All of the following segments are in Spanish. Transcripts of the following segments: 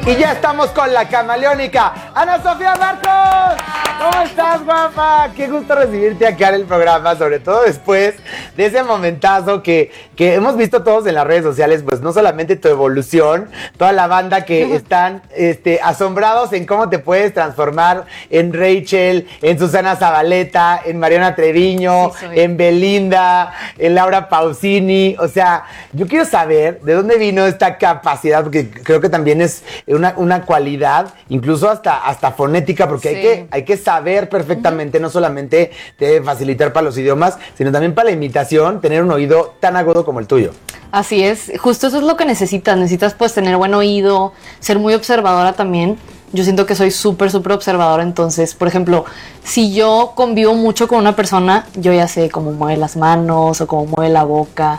Y ya estamos con la camaleónica Ana Sofía Marcos. ¿Cómo estás, guapa? Qué gusto recibirte acá en el programa, sobre todo después de ese momentazo que hemos visto todos en las redes sociales, pues no solamente tu evolución, toda la banda que están asombrados en cómo te puedes transformar en Rachel, en Susana Zabaleta, en Mariana Treviño, en Belinda, en Laura Pausini. O sea, yo quiero saber de dónde vino esta capacidad, porque creo que también es una cualidad, incluso hasta fonética, porque hay que saber perfectamente, no solamente te debe facilitar para los idiomas, sino también para la imitación, tener un oído tan agudo como el tuyo. Así es, justo eso es lo que necesitas pues tener buen oído, ser muy observadora también. Yo siento que soy súper observadora, entonces, por ejemplo, si yo convivo mucho con una persona, yo ya sé cómo mueve las manos o cómo mueve la boca,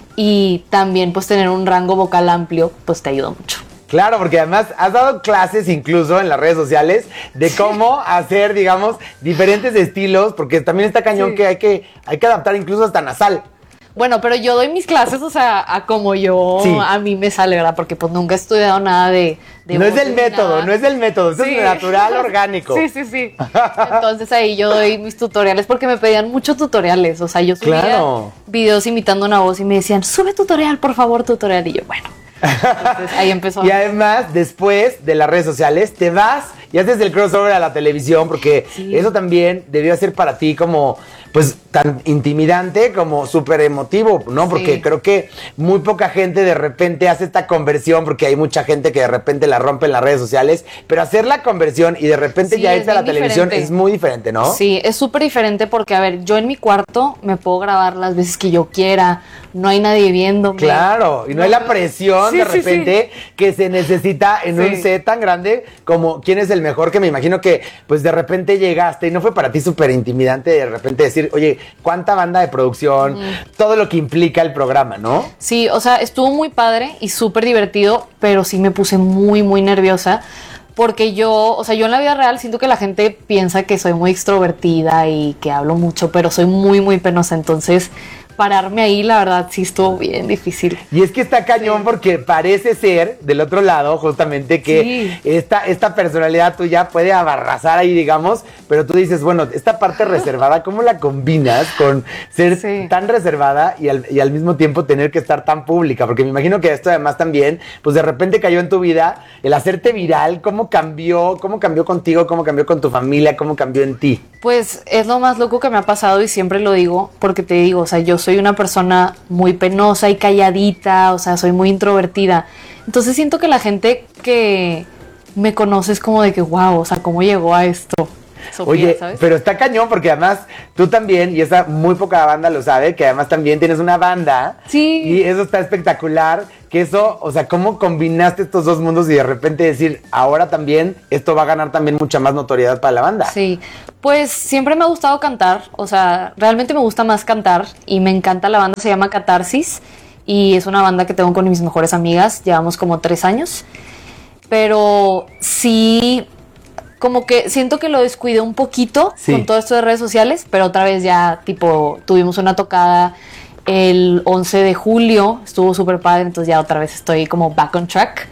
y también pues tener un rango vocal amplio, pues te ayuda mucho. Claro, porque además has dado clases incluso en las redes sociales de cómo hacer, digamos, diferentes estilos, porque también está cañón que hay que adaptar incluso hasta nasal. Bueno, pero yo doy mis clases, o sea, a como yo, a mí me sale, ¿verdad? Porque pues nunca he estudiado nada de no es del método, no es del método, eso es natural, orgánico. Sí. Entonces ahí yo doy mis tutoriales porque me pedían muchos tutoriales, o sea, yo subía videos imitando una voz y me decían, sube tutorial, por favor, tutorial, y yo, bueno. Entonces ahí empezó. Y además, después de las redes sociales, te vas y haces el crossover a la televisión, porque eso también debió ser para ti como, pues, tan intimidante como súper emotivo, ¿no? Porque creo que muy poca gente de repente hace esta conversión, porque hay mucha gente que de repente la rompe en las redes sociales, pero hacer la conversión y de repente ya irse a la televisión es muy diferente, ¿no? Sí, es súper diferente porque, a ver, yo en mi cuarto me puedo grabar las veces que yo quiera, no hay nadie viéndome. Claro, y no hay la presión de repente que se necesita en un set tan grande como ¿Quién es el mejor? Que me imagino que pues de repente llegaste y no fue para ti súper intimidante de repente decir, oye, ¿cuánta banda de producción? Todo lo que implica el programa, ¿no? Sí, o sea, estuvo muy padre y súper divertido, pero sí me puse muy nerviosa. Porque yo en la vida real siento que la gente piensa que soy muy extrovertida y que hablo mucho, pero soy muy penosa, entonces pararme ahí, la verdad, sí estuvo bien difícil. Y es que está cañón porque parece ser, del otro lado, justamente, que esta personalidad tuya puede abarrasar ahí, digamos, pero tú dices, bueno, esta parte reservada, ¿cómo la combinas con ser tan reservada y al mismo tiempo tener que estar tan pública? Porque me imagino que esto además también, pues de repente cayó en tu vida el hacerte viral. ¿Cómo cambió contigo? ¿Cómo cambió con tu familia? ¿Cómo cambió en ti? Pues es lo más loco que me ha pasado y siempre lo digo, porque te digo, o sea, yo soy una persona muy penosa y calladita, o sea, soy muy introvertida. Entonces siento que la gente que me conoce es como de que, wow, o sea, ¿cómo llegó a esto? Sofía, oye, ¿sabes? Pero está cañón porque además tú también, y esa muy poca banda lo sabe, que además también tienes una banda. Sí. Y eso está espectacular, que eso, o sea, ¿cómo combinaste estos dos mundos y de repente decir, ahora también esto va a ganar también mucha más notoriedad para la banda? Sí, pues siempre me ha gustado cantar, o sea, realmente me gusta más cantar y me encanta la banda, se llama Catarsis y es una banda que tengo con mis mejores amigas, llevamos como 3 años, pero sí, como que siento que lo descuidé un poquito con todo esto de redes sociales, pero otra vez ya, tipo, tuvimos una tocada el 11 de julio, estuvo súper padre, entonces ya otra vez estoy como back on track.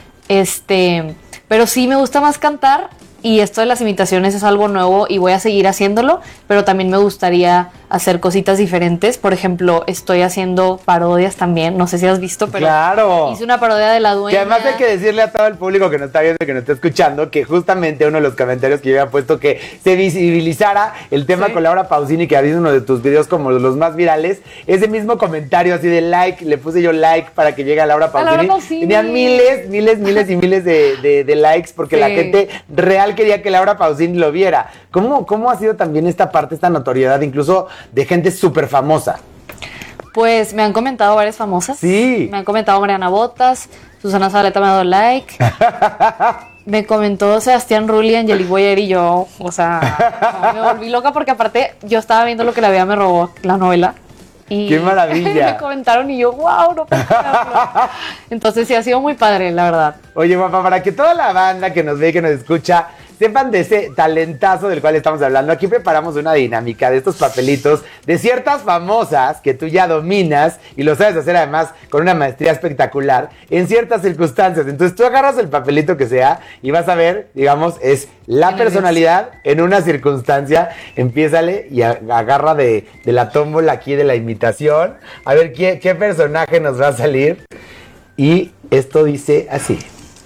Pero sí me gusta más cantar y esto de las imitaciones es algo nuevo y voy a seguir haciéndolo, pero también me gustaría hacer cositas diferentes. Por ejemplo, estoy haciendo parodias también, no sé si has visto, pero hice una parodia de La Dueña. Que además hay que decirle a todo el público que nos está viendo y que nos está escuchando que justamente uno de los comentarios que yo había puesto que se visibilizara el tema con Laura Pausini, que ha sido uno de tus videos como los más virales, ese mismo comentario así de like, le puse yo like para que llegue a Laura Pausini. Tenían miles y miles de likes porque la gente real quería que Laura Pausini lo viera. ¿Cómo ha sido también esta parte, esta notoriedad, incluso de gente súper famosa? Pues me han comentado varias famosas. Sí. Me han comentado Mariana Botas, Susana Zabaleta me ha dado like. Me comentó Sebastián Rulli, Angelique Boyer y yo, o sea, me volví loca porque aparte yo estaba viendo Lo que la vida me robó, la novela. Y ¡qué maravilla! me comentaron y yo, wow, no puedo creerlo. Entonces sí, ha sido muy padre, la verdad. Oye, guapa, para que toda la banda que nos ve y que nos escucha sepan de ese talentazo del cual estamos hablando. Aquí preparamos una dinámica de estos papelitos de ciertas famosas que tú ya dominas y lo sabes hacer además con una maestría espectacular en ciertas circunstancias. Entonces tú agarras el papelito que sea y vas a ver, digamos, es la personalidad en una circunstancia. Empiézale y agarra de la tómbola aquí de la imitación. A ver qué personaje nos va a salir. Y esto dice así.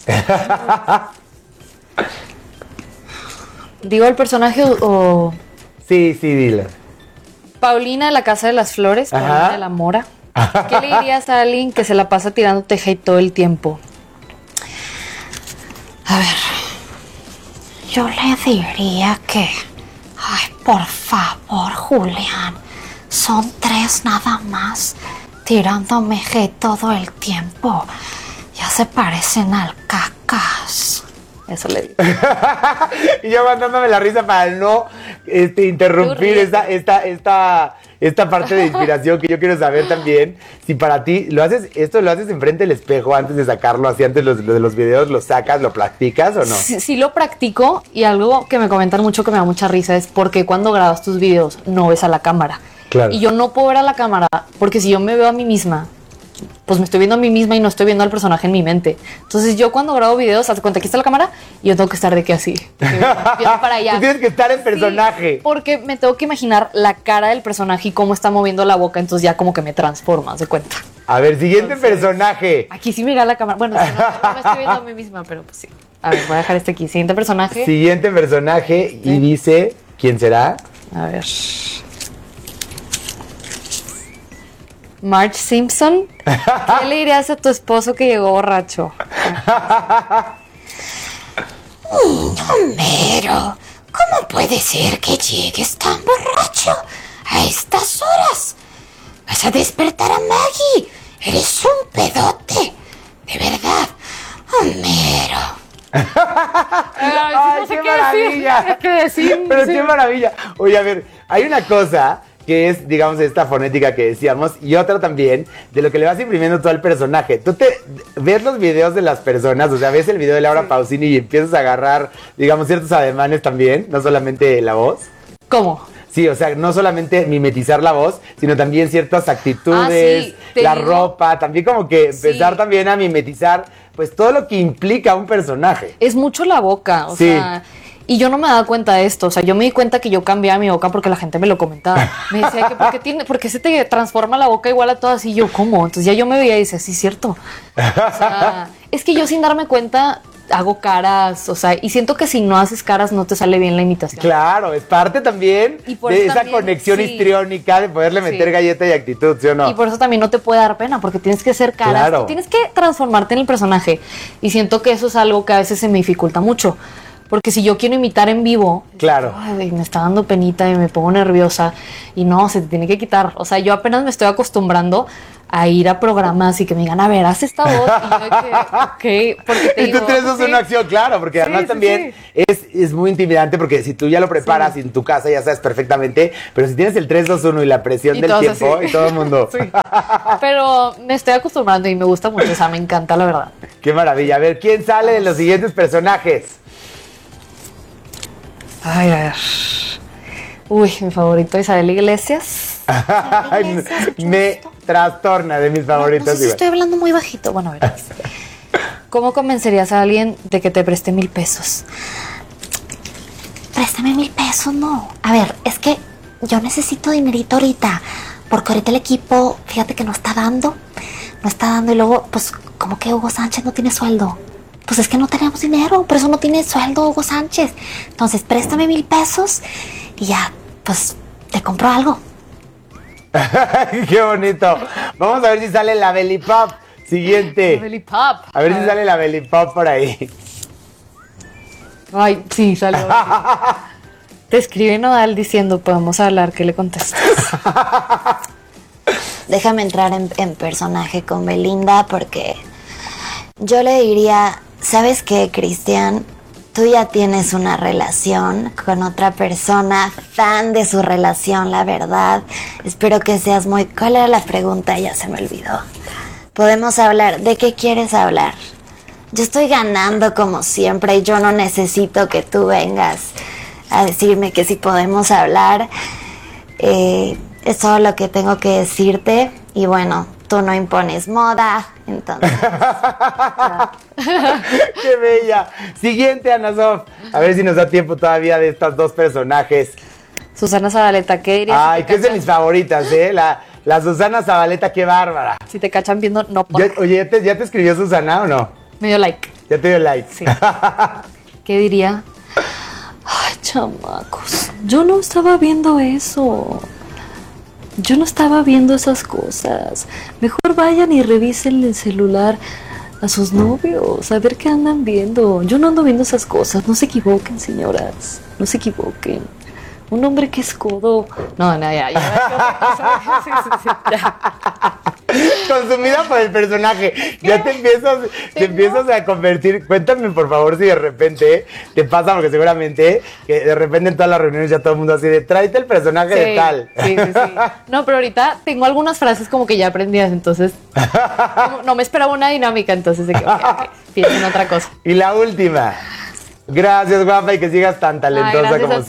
¿Digo el personaje o...? Sí, dilo. Paulina de la Casa de las Flores, Ajá. Paulina de la Mora. ¿Qué le dirías a alguien que se la pasa tirándote hate todo el tiempo? A ver, yo le diría que, ay, por favor, Julián, son 3 nada más, tirándome hate todo el tiempo. Ya se parecen al cacas. Eso le digo. Y yo mandándome la risa para no interrumpir esta parte de inspiración que yo quiero saber también. Si para ti lo haces enfrente del espejo antes de sacarlo, así antes de los videos, lo sacas, lo practicas o no. Sí lo practico, y algo que me comentan mucho que me da mucha risa es porque cuando grabas tus videos no ves a la cámara. Claro. Y yo no puedo ver a la cámara porque si yo me veo a mí misma, pues me estoy viendo a mí misma y no estoy viendo al personaje en mi mente. Entonces yo cuando grabo videos, hazte cuenta, aquí está la cámara y yo tengo que estar de que así, viendo para allá. Tú tienes que estar en personaje. Sí, porque me tengo que imaginar la cara del personaje y cómo está moviendo la boca, entonces ya como que me transforma, haz de cuenta. A ver, siguiente personaje. Aquí sí mira la cámara. Bueno, si no me estoy viendo a mí misma, pero pues sí. A ver, voy a dejar este aquí. Siguiente personaje. Siguiente personaje y dice, ¿quién será? A ver. Marge Simpson. ¿Qué le dirías a tu esposo que llegó borracho? Pero, ¿cómo puede ser que llegues tan borracho a estas horas? Vas a despertar a Maggie. Eres un pedote. De verdad. Homero. ¡Ay, qué maravilla! ¿Qué decir? Pero qué maravilla. Oye, a ver, hay una cosa que es, digamos, esta fonética que decíamos, y otra también, de lo que le vas imprimiendo todo al personaje. Tú ves los videos de las personas, o sea, ves el video de Laura Pausini y empiezas a agarrar, digamos, ciertos ademanes también, no solamente la voz. ¿Cómo? Sí, o sea, no solamente mimetizar la voz, sino también ciertas actitudes, sí, la ropa, también como que empezar también a mimetizar, pues, todo lo que implica un personaje. Es mucho la boca, o sea... Y yo no me daba cuenta de esto, o sea, yo me di cuenta que yo cambiaba mi boca porque la gente me lo comentaba. Me decía que ¿por qué se te transforma la boca igual a todas? Y yo, ¿cómo? Entonces ya yo me veía y decía, sí, cierto. O sea, es que yo sin darme cuenta hago caras, o sea, y siento que si no haces caras no te sale bien la imitación. Claro, es parte también de esa conexión histriónica de poderle meter galleta y actitud, ¿sí o no? Y por eso también no te puede dar pena, porque tienes que hacer caras, Claro. tienes que transformarte en el personaje. Y siento que eso es algo que a veces se me dificulta mucho. Porque si yo quiero imitar en vivo, Claro. ay, me está dando penita y me pongo nerviosa y no, se te tiene que quitar. O sea, yo apenas me estoy acostumbrando a ir a programas y que me digan, a ver, haz esta voz. Y yo de que, ok, porque te Y digo, tú tienes ok. una acción, claro, porque además también es muy intimidante porque si tú ya lo preparas en tu casa ya sabes perfectamente, pero si tienes el 3, 2, 1 y la presión Y del todos tiempo así. y todo el mundo. Sí. Pero me estoy acostumbrando y me gusta mucho, o sea, me encanta, la verdad. Qué maravilla. A ver, ¿quién sale de los siguientes personajes? Ay, a ver. Uy, mi favorito, Isabel Iglesias. Ay, me trastorna de mis No favoritos. sé si igual. estoy hablando muy bajito. Bueno, a ver. ¿Cómo convencerías a alguien de que te preste 1,000 pesos? Préstame 1,000 pesos, no. A ver, es que yo necesito dinerito ahorita. Porque ahorita el equipo, fíjate que no está dando. No está dando y luego, pues, como que Hugo Sánchez no tiene sueldo. Pues es que no tenemos dinero, por eso no tiene sueldo Hugo Sánchez. Entonces, préstame 1,000 pesos y ya, pues, te compro algo. Qué bonito. Vamos a ver si sale la belly pop. Siguiente. Belly Pop. A ver si sale la belly pop por ahí. Ay, sí, salió. Te escribe Nodal diciendo, podemos hablar, ¿qué le contestas? Déjame entrar en personaje con Belinda porque yo le diría, ¿sabes qué, Cristian? Tú ya tienes una relación con otra persona, fan de su relación, la verdad. Espero que seas muy... ¿Cuál era la pregunta? Ya se me olvidó. Podemos hablar. ¿De qué quieres hablar? yo estoy ganando como siempre y yo no necesito que tú vengas a decirme que si podemos hablar. Es todo lo que tengo que decirte y bueno, tú no impones moda, entonces... ¡Qué bella! Siguiente, Ana Sof. A ver si nos da tiempo todavía de estos dos personajes. Susana Zabaleta, ¿qué dirías? Ay, que es de mis favoritas, ¿eh? La Susana Zabaleta, qué bárbara. Si te cachan viendo, no por... Oye, ¿ya te escribió Susana o no? Me dio like. Ya te dio like. Sí. ¿Qué diría? Ay, chamacos, yo no estaba viendo eso. Yo no estaba viendo esas cosas. Mejor vayan y revisen el celular a sus novios, a ver qué andan viendo. Yo no ando viendo esas cosas. No se equivoquen, señoras. No se equivoquen. Un hombre que es codo. No, ya. Sí, ya. Consumida por el personaje. Ya te empiezas a convertir. Cuéntame, por favor, si de repente te pasa, porque seguramente que de repente en todas las reuniones ya todo el mundo así de tráete el personaje de tal. Sí. No, pero ahorita tengo algunas frases como que ya aprendidas, entonces no me esperaba una dinámica, entonces de que pienso en otra cosa. Y la última. Gracias, guapa, y que sigas tan talentosa gracias como a ti.